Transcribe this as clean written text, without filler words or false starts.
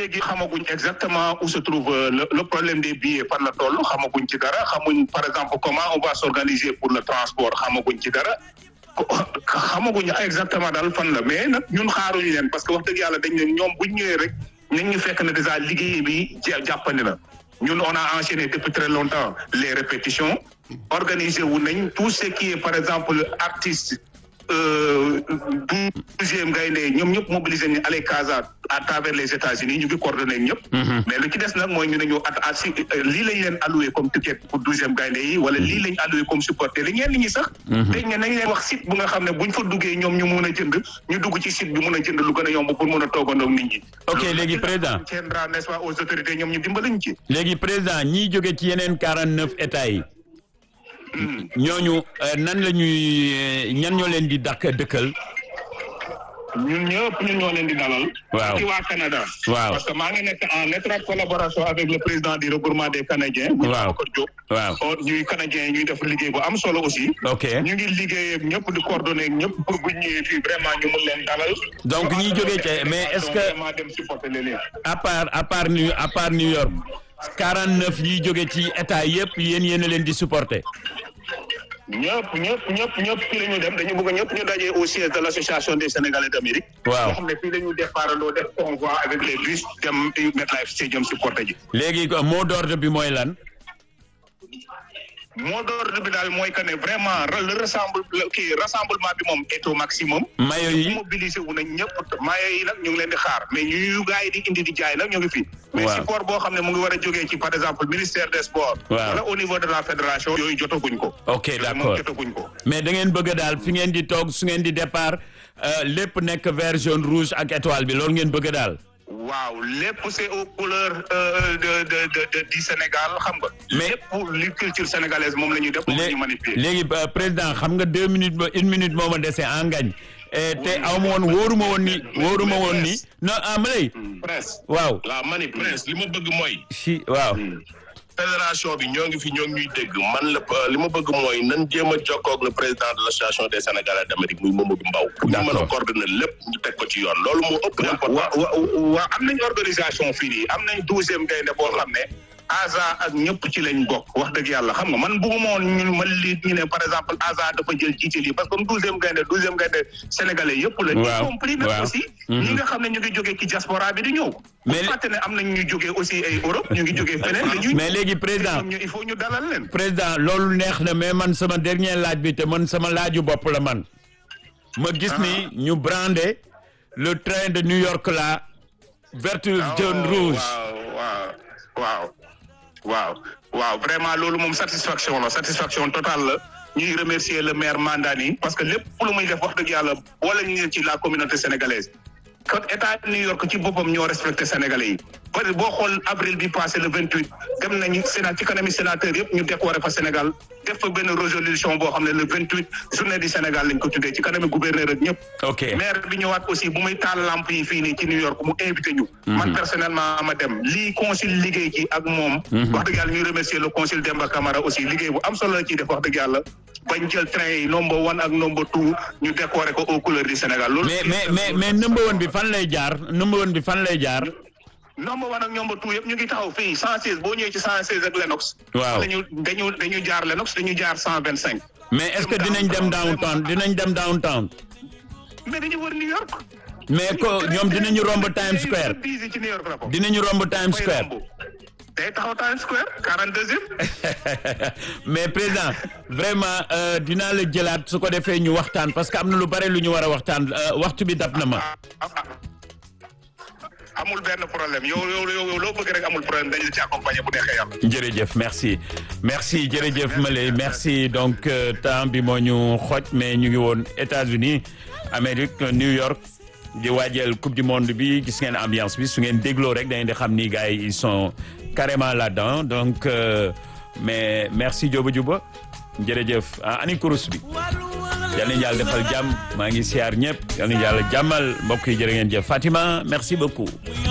léegi xamaguñ exactement où se trouve le problème des billets fan la toll xamaguñ ci dara xamuñ par exemple comment on va s'organiser pour le transport xamaguñ ci dara xamaguñ exactement daal fan la mais nag ñun xaaruñu leen parce que wax dëgg yàlla dañ ne ñoom buñ ñëwee rek nañ ñu fekk ne déjà liggéey bi jàppandi na ñun on a enchaîné depuis très longtemps les répétitions organisé wu nañ tout ce qui est par exemple artiste 12e Gaïndé ñoom ñëpp mobilisé nañu Allez Casa à travers les États-Unis ñu ngi coordonné ñëpp. mais lu ci des nag mooy ñu ne ñu lii lañ leen alloué comme ticket pour 12e Gaïndé yi wala lii lañ alloué comme supporter li ñeen ñi sax. dañ ne nañ leen wax site bu nga xam ne buñ fa duggee ñoom ñu mun a jënd ñu dugg ci site bi mun a jënd lu gën a yomb pour mun a toogandoog nit ñi. ok léegi président tiendra n'est-ce pas aux autorités ñoom ñu dimbaliñ ci. léegi président ñiy jóge ci yeneen 49 états yi. ñooñu nan la ñuy ñan ñoo leen di dëkkal. ñun ñoo leen di dalal. waaw ci waa Canada. waaw parce que maa ngi nekk en étroite collaboration avec le président du regroupement des Canadiens. waaw waaw ñuy Canadiens yi ñuy def liggéey bu am solo aussi. ok ñu ngi liggéey ak ñëpp di coordonner ak ñëpp pour bu ñëwee fii vraiment ñu mun leen dalal. donc ñiy jógee ca mais est-ce que vraiment dem supporter leen. à part New York 49 yiy jóge ci état yëpp yéen a leen di supporter. ñëpp fii la ñu dem dañu bëgg ñëpp ñu dajee au siège de l'association des Sénégalais d'Amérique. waaw nga xam ne fii la ñu départandoo def convoi avec les bus dem MetLife Stadium supporter ji. léegi mot d'ordre bi mooy lan. mot d'ordre bi daal mooy que ne vraiment rassemblement bi moom est au maximum. mayo yi mobilisé wu nañ ñëpp mayo yi nag ñu ngi leen di xaar mais ñu gars yi di indi di jaay nag ñu ngi fi. mais support boo xam ne mu ngi war a jógee ci par exemple ministère des sports. wala au niveau de la fédération. yooyu jotaguñ ko. ok d'accord jotaguñ ko. mais da ngeen bëgg daal fi ngeen di toog su ngeen di départ lépp nekk vert jaune rouge ak étoile bi loolu ngeen bëgg daal. waaw lépp c'est aux couleurs du Sénégal xam nga. mais lépp li culture sénégalaise moom la ñuy def. moom la ñuy manipuler léegi président xam nga 2 minutes ba 1 minute moo ma dese en ngañ. te aw ma woon wóoruma woon ni non ma lay. presse. waaw la mani presse li ma bëgg mooy. si waaw. fédération bi ñoo ngi fi ñoo ngi ñuy dégg man la li ma bëgg mooy nan jéem a jokkoo ak le président de l'association des Sénégalais d'Amérique muy Mamadou Mbaw pour ñu mën a coordonner lépp ñu teg ko ci yoon loolu moo ëpp important. waaw am nañ organisation fii nii am nañ 12e Gaïndé boo xam ne ASA ak ñëpp ci lañ bokk wax dëgg yàlla xam nga man bëgguma woon ñu ne par exemple ASA dafa jël jiite lii parce que comme 12e Gaïndé sénégalais yëpp la. waaw y compris nag aussi. ñi nga xam ne ñu ngi jógee ci diaspora bi di ñëw. mais fàtte ne am nañ ñu jógee aussi ay Europe ñu ngi jógee feneen. mais léegi président il faut ñu dalal leen. président loolu neex na mais man sama dernier laaj bi te man sama laaju bopp la man. ma gis ni ñu brandé le train de New York là vert jaune rouge. waaw vraiment loolu moom satisfaction totale la ñuy remercier le maire Mandani parce que lépp lu muy def wax dëgg yàlla boole ñu ci la communauté sénégalaise. kon état New York ci boppam ñoo respecté sénégalais yi parce que boo xool avril bi passé le 28 dem nañu ci kanami sénateur yëpp ñu décoré fa Sénégal def fa benn résolution boo xam ne le 28 journée du Sénégal lañ ko tuddee ci kanami gouverneur ak ñëpp. ok maire bi ñëwaat aussi bu muy taal lamp yi fii nii ci New York mu invité ñu. man personnellement ma dem lii consul liggéey ci ak moom. wax dëgg yàlla ñuy remercier le consul Demba Camara aussi liggéey bu am solo la ciy def wax dëgg yàlla. bañ jël train yi number 1 ak number 2 ñu décorer ko aux couleurs du Sénégal. loolu mais number 1 bi fan lay jaar number 1 bi fan lay jaar. number 1 ak number 2 yëpp ñu ngi taxaw fii 116 boo ñëwee ci 116 ak Lenox. waaw dañu jaar Lenox dañu jaar 125. mais est-ce que dinañ dem downtown. mais dañu wër New York. mais ko ñoom dinañu romb Times Square. dinañu romb Times Square. day taxaw Times Square 42e. mais président vraiment dinaa la jëlaat su ko defee ñu waxtaan parce que am na lu bare lu ñu war a waxtaan waxtu bi dab na ma. amul benn problème yow loo bëgg rek amul problème dañu la ci accompagner bu neexee yàlla. jërëjëf merci jërëjëf Maleye merci donc temps bi moo ñu xooj mais ñu ngi woon États-Unis Amérique New York di waajal coupe du monde bi gis ngeen ambiance bi su ngeen dégloo rek da ngeen di xam ni gars yi ils sont carrément là-dedans donc mais merci Diop jërëjëf ani kurus bi yal nañu yàlla defal jàmm maa ngi siyaar ñëpp yal nañu yàlla jàmmal mbokk yi jërë ngeen jëf Fatima merci beaucoup.